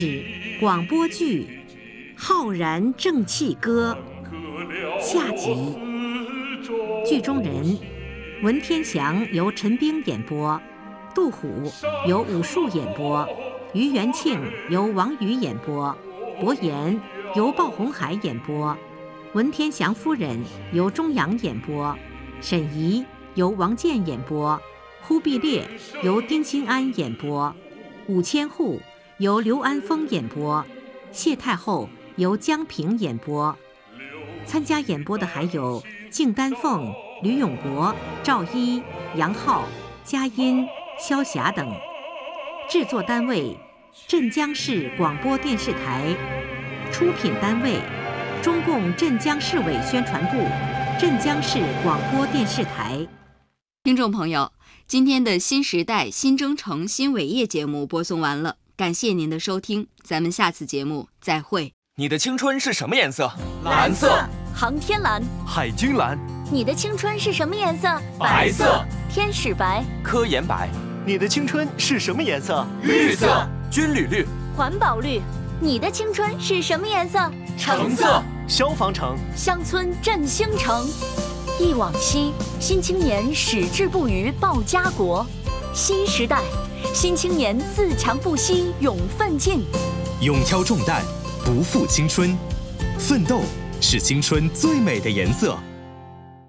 广播剧《浩然正气歌》下集。剧中人：文天祥由陈冰演播，杜虎由武术演播，于元庆由王宇演播，伯言由鲍红海演播，文天祥夫人由钟阳演播，沈怡由王健演播，忽必烈由丁新安演播，武千户由刘安峰演播，谢太后由江平演播。参加演播的还有敬丹凤、吕永国、赵一、杨浩、佳音、萧霞等。制作单位：镇江市广播电视台。出品单位：中共镇江市委宣传部、镇江市广播电视台。 听众朋友，今天的新时代新征程新伟业节目播送完了，感谢您的收听，咱们下次节目再会。 你的青春是什么颜色？ 蓝色。 航天蓝。 海军蓝。 你的青春是什么颜色？ 白色。 天使白。 科研白。 你的青春是什么颜色？ 绿色。 军旅绿。 环保绿。你的青春是什么颜色？ 橙色。 消防橙。 乡村振兴城。忆往昔，新青年矢志不渝报家国。新时代，新青年自强不息勇奋进。 勇挑重担，不负青春，奋斗是青春最美的颜色。